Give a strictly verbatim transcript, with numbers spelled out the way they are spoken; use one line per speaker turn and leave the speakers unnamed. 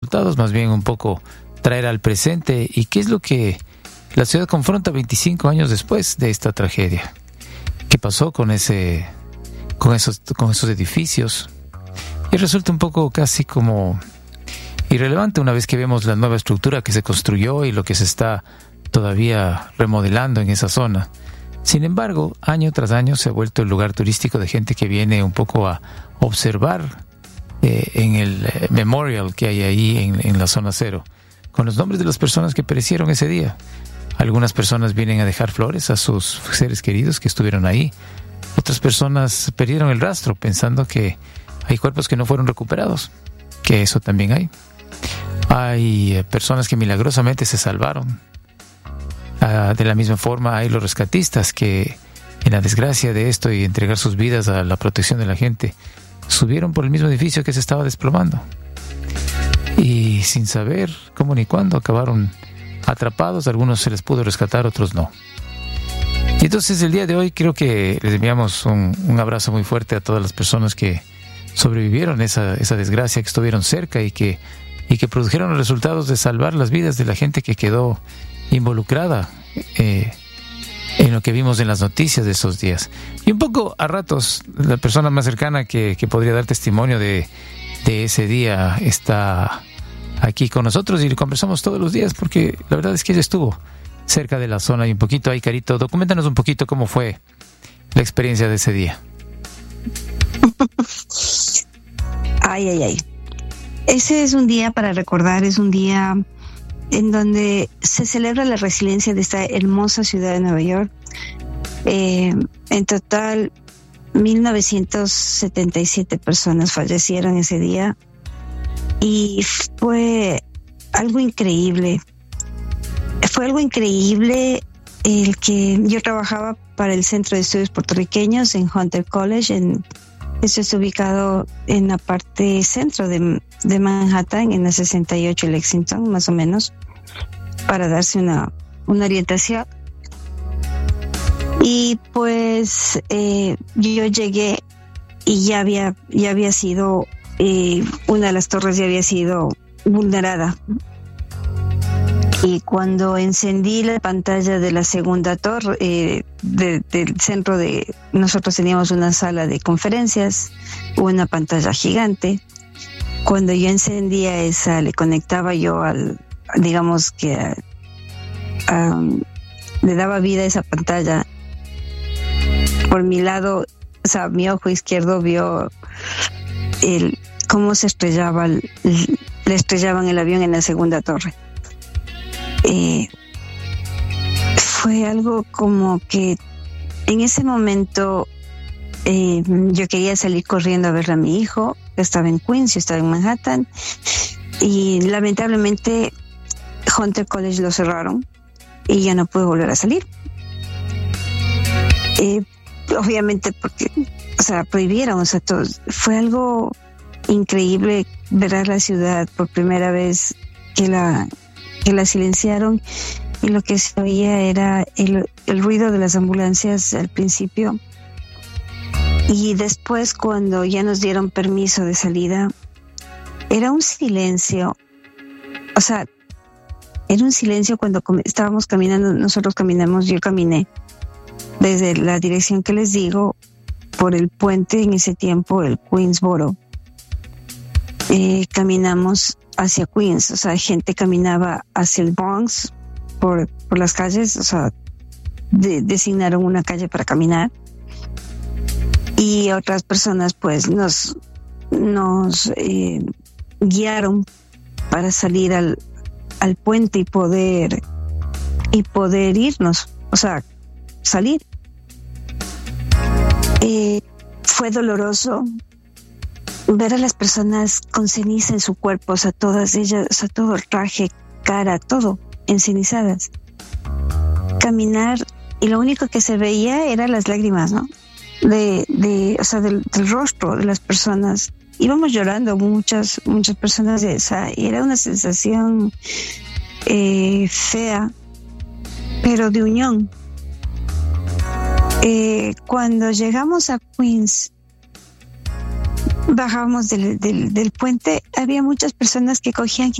resultados, más bien un poco traer al presente y qué es lo que la ciudad confronta veinticinco años después de esta tragedia. ¿Qué pasó con ese, con esos, con esos edificios? Y resulta un poco casi como irrelevante una vez que vemos la nueva estructura que se construyó y lo que se está todavía remodelando en esa zona. Sin embargo, año tras año se ha vuelto el lugar turístico de gente que viene un poco a observar eh, en el eh, memorial que hay ahí en, en la zona cero, con los nombres de las personas que perecieron ese día. Algunas personas vienen a dejar flores a sus seres queridos que estuvieron ahí. Otras personas perdieron el rastro pensando que hay cuerpos que no fueron recuperados, que eso también hay. Hay eh, personas que milagrosamente se salvaron. Uh, de la misma forma hay los rescatistas que en la desgracia de esto y entregar sus vidas a la protección de la gente subieron por el mismo edificio que se estaba desplomando y sin saber cómo ni cuándo acabaron atrapados. Algunos se les pudo rescatar, otros no. Y entonces el día de hoy creo que les enviamos un, un abrazo muy fuerte a todas las personas que sobrevivieron esa, esa desgracia, que estuvieron cerca y que, y que produjeron los resultados de salvar las vidas de la gente que quedó involucrada eh, en lo que vimos en las noticias de esos días. Y un poco a ratos la persona más cercana que, que podría dar testimonio de, de ese día está aquí con nosotros y conversamos todos los días porque la verdad es que ella estuvo cerca de la zona. Y un poquito ahí, Carito, documéntanos un poquito cómo fue la experiencia de ese día.
Ay, ay, ay. Ese es un día para recordar, es un día en donde se celebra la resiliencia de esta hermosa ciudad de Nueva York. Eh, en total, mil novecientas setenta y siete personas fallecieron ese día y fue algo increíble. Fue algo increíble el que yo trabajaba para el Centro de Estudios Puertorriqueños en Hunter College. En, esto está ubicado en la parte centro de, de Manhattan, en la sesenta y ocho Lexington, más o menos, para darse una, una orientación. Y pues eh, yo llegué y ya había, ya había sido, eh, una de las torres ya había sido vulnerada. Y cuando encendí la pantalla de la segunda torre, eh, de, del centro de... Nosotros teníamos una sala de conferencias, una pantalla gigante. Cuando yo encendía esa, le conectaba yo al... digamos que... Um, le daba vida a esa pantalla. Por mi lado, o sea, mi ojo izquierdo vio el cómo se estrellaba, el, le estrellaban el avión en la segunda torre. Eh, fue algo como que en ese momento eh, yo quería salir corriendo a ver a mi hijo, que estaba en Queens, yo estaba en Manhattan, y lamentablemente Hunter College lo cerraron y ya no pude volver a salir. Eh, obviamente porque, o sea, prohibieron, o sea, todo. Fue algo increíble ver a la ciudad por primera vez que la que la silenciaron, y lo que se oía era el, el ruido de las ambulancias al principio, y después cuando ya nos dieron permiso de salida era un silencio, o sea, era un silencio cuando com- estábamos caminando, nosotros caminamos, yo caminé desde la dirección que les digo, por el puente en ese tiempo, el Queensboro, eh, caminamos hacia Queens, o sea, gente caminaba hacia el Bronx por, por las calles, o sea, de, designaron una calle para caminar, y otras personas pues nos, nos eh, guiaron para salir al, al puente y poder, y poder irnos, o sea, salir. Eh, fue doloroso ver a las personas con ceniza en su cuerpo, o sea, todas ellas, o sea, todo el traje, cara, todo encenizadas. Caminar, y lo único que se veía eran las lágrimas, ¿no? De, de, o sea, del, del rostro de las personas. Íbamos llorando muchas, muchas personas de esa, y era una sensación eh, fea, pero de unión. Eh, cuando llegamos a Queens, bajamos del, del, del puente, había muchas personas que cogían